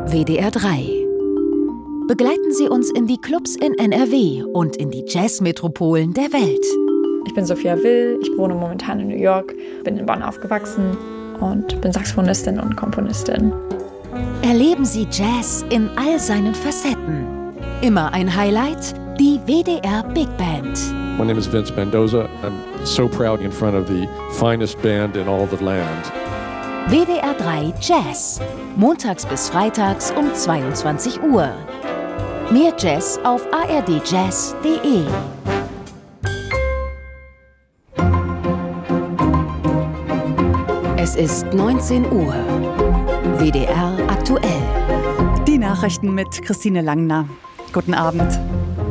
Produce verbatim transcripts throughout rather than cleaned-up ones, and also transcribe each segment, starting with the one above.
W D R drei. Begleiten Sie uns in die Clubs in N R W und in die Jazzmetropolen der Welt. Ich bin Sophia Will, ich wohne momentan in New York, bin in Bonn aufgewachsen und bin Saxophonistin und Komponistin. Erleben Sie Jazz in all seinen Facetten. Immer ein Highlight, die W D R Big Band. My name is Vince Mendoza. I'm so proud in front of the finest band in all the land. W D R drei Jazz. Montags bis freitags um zweiundzwanzig Uhr. Mehr Jazz auf a r d jazz punkt d e. Es ist neunzehn Uhr. W D R aktuell. Die Nachrichten mit Christine Langner. Guten Abend.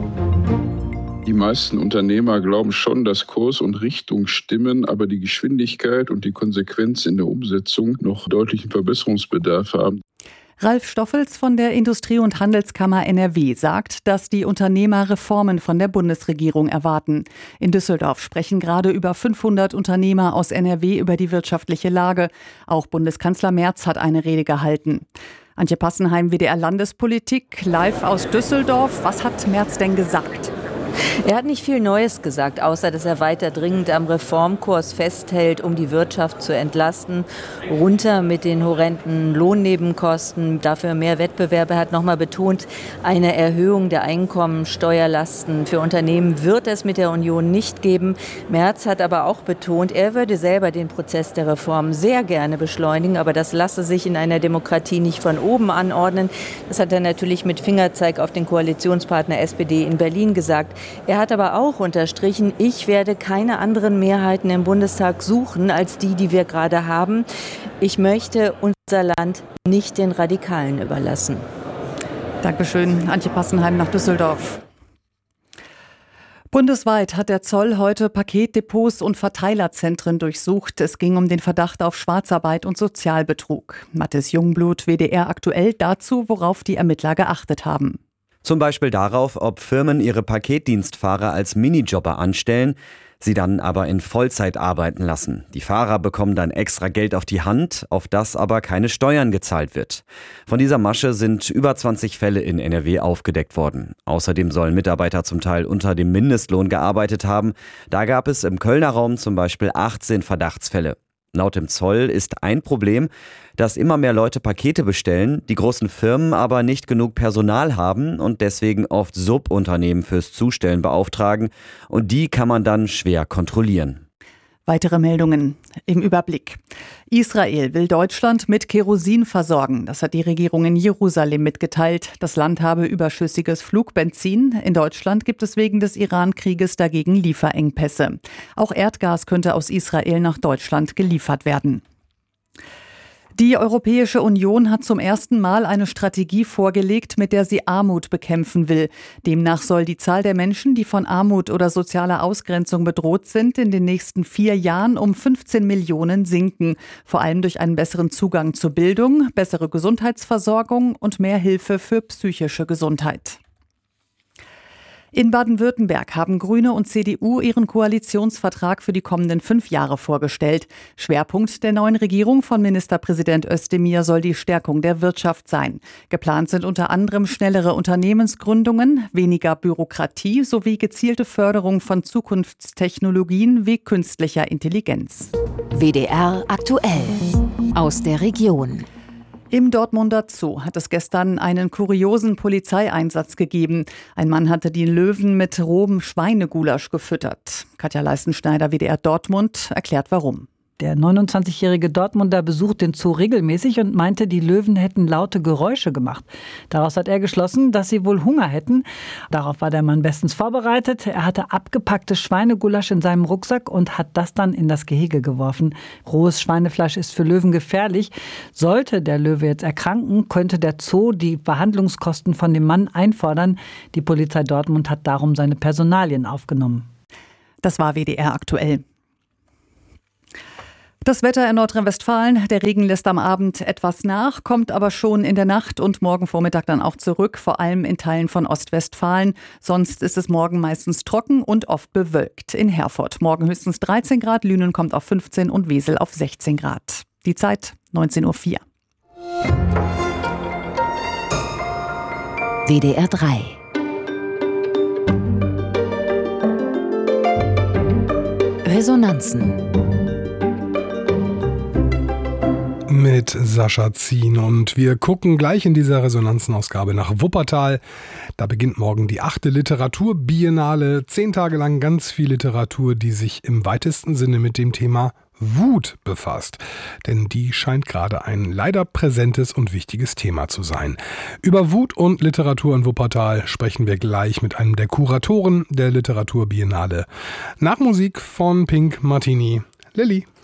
Die meisten Unternehmer glauben schon, dass Kurs und Richtung stimmen, aber die Geschwindigkeit und die Konsequenz in der Umsetzung noch deutlichen Verbesserungsbedarf haben. Ralf Stoffels von der Industrie- und Handelskammer N R W sagt, dass die Unternehmer Reformen von der Bundesregierung erwarten. In Düsseldorf sprechen gerade über fünfhundert Unternehmer aus N R W über die wirtschaftliche Lage. Auch Bundeskanzler Merz hat eine Rede gehalten. Antje Passenheim, W D R Landespolitik, live aus Düsseldorf. Was hat Merz denn gesagt? Er hat nicht viel Neues gesagt, außer dass er weiter dringend am Reformkurs festhält, um die Wirtschaft zu entlasten. Runter mit den horrenden Lohnnebenkosten, dafür mehr Wettbewerb. Er hat nochmal betont, eine Erhöhung der Einkommensteuerlasten für Unternehmen wird es mit der Union nicht geben. Merz hat aber auch betont, er würde selber den Prozess der Reform sehr gerne beschleunigen, aber das lasse sich in einer Demokratie nicht von oben anordnen. Das hat er natürlich mit Fingerzeig auf den Koalitionspartner S P D in Berlin gesagt. Er hat aber auch unterstrichen, ich werde keine anderen Mehrheiten im Bundestag suchen als die, die wir gerade haben. Ich möchte unser Land nicht den Radikalen überlassen. Dankeschön, Antje Passenheim nach Düsseldorf. Bundesweit hat der Zoll heute Paketdepots und Verteilerzentren durchsucht. Es ging um den Verdacht auf Schwarzarbeit und Sozialbetrug. Mathis Jungblut, W D R aktuell, dazu, worauf die Ermittler geachtet haben. Zum Beispiel darauf, ob Firmen ihre Paketdienstfahrer als Minijobber anstellen, sie dann aber in Vollzeit arbeiten lassen. Die Fahrer bekommen dann extra Geld auf die Hand, auf das aber keine Steuern gezahlt wird. Von dieser Masche sind über zwanzig Fälle in N R W aufgedeckt worden. Außerdem sollen Mitarbeiter zum Teil unter dem Mindestlohn gearbeitet haben. Da gab es im Kölner Raum zum Beispiel achtzehn Verdachtsfälle. Laut dem Zoll ist ein Problem, dass immer mehr Leute Pakete bestellen, die großen Firmen aber nicht genug Personal haben und deswegen oft Subunternehmen fürs Zustellen beauftragen und die kann man dann schwer kontrollieren. Weitere Meldungen im Überblick. Israel will Deutschland mit Kerosin versorgen. Das hat die Regierung in Jerusalem mitgeteilt. Das Land habe überschüssiges Flugbenzin. In Deutschland gibt es wegen des Iran-Krieges dagegen Lieferengpässe. Auch Erdgas könnte aus Israel nach Deutschland geliefert werden. Die Europäische Union hat zum ersten Mal eine Strategie vorgelegt, mit der sie Armut bekämpfen will. Demnach soll die Zahl der Menschen, die von Armut oder sozialer Ausgrenzung bedroht sind, in den nächsten vier Jahren um fünfzehn Millionen sinken. Vor allem durch einen besseren Zugang zur Bildung, bessere Gesundheitsversorgung und mehr Hilfe für psychische Gesundheit. In Baden-Württemberg haben Grüne und C D U ihren Koalitionsvertrag für die kommenden fünf Jahre vorgestellt. Schwerpunkt der neuen Regierung von Ministerpräsident Özdemir soll die Stärkung der Wirtschaft sein. Geplant sind unter anderem schnellere Unternehmensgründungen, weniger Bürokratie sowie gezielte Förderung von Zukunftstechnologien wie künstlicher Intelligenz. W D R aktuell aus der Region. Im Dortmunder Zoo hat es gestern einen kuriosen Polizeieinsatz gegeben. Ein Mann hatte die Löwen mit rohem Schweinegulasch gefüttert. Katja Leistenschneider, W D R Dortmund, erklärt warum. Der neunundzwanzigjährige Dortmunder besucht den Zoo regelmäßig und meinte, die Löwen hätten laute Geräusche gemacht. Daraus hat er geschlossen, dass sie wohl Hunger hätten. Darauf war der Mann bestens vorbereitet. Er hatte abgepacktes Schweinegulasch in seinem Rucksack und hat das dann in das Gehege geworfen. Rohes Schweinefleisch ist für Löwen gefährlich. Sollte der Löwe jetzt erkranken, könnte der Zoo die Behandlungskosten von dem Mann einfordern. Die Polizei Dortmund hat darum seine Personalien aufgenommen. Das war W D R aktuell. Das Wetter in Nordrhein-Westfalen, der Regen lässt am Abend etwas nach, kommt aber schon in der Nacht und morgen Vormittag dann auch zurück, vor allem in Teilen von Ostwestfalen. Sonst ist es morgen meistens trocken und oft bewölkt. In Herford morgen höchstens dreizehn Grad, Lünen kommt auf fünfzehn und Wesel auf sechzehn Grad. Die Zeit neunzehn Uhr vier. W D R drei. Resonanzen. Mit Sascha Zien, und wir gucken gleich in dieser Resonanzenausgabe nach Wuppertal. Da beginnt morgen die achte Literaturbiennale. Zehn Tage lang ganz viel Literatur, die sich im weitesten Sinne mit dem Thema Wut befasst. Denn die scheint gerade ein leider präsentes und wichtiges Thema zu sein. Über Wut und Literatur in Wuppertal sprechen wir gleich mit einem der Kuratoren der Literaturbiennale. Nach Musik von Pink Martini. Lilly.